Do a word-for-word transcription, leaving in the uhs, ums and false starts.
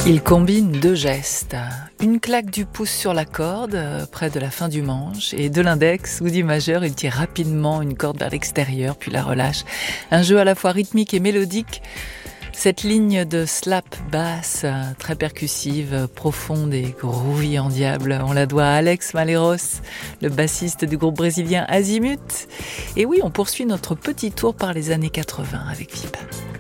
Il combine deux gestes, une claque du pouce sur la corde, près de la fin du manche, et de l'index ou du majeur, il tire rapidement une corde vers l'extérieur, puis la relâche. Un jeu à la fois rythmique et mélodique. Cette ligne de slap basse, très percussive, profonde et groovy en diable, on la doit à Alex Malheiros, le bassiste du groupe brésilien Azimut. Et oui, on poursuit notre petit tour par les années quatre-vingts avec V I P.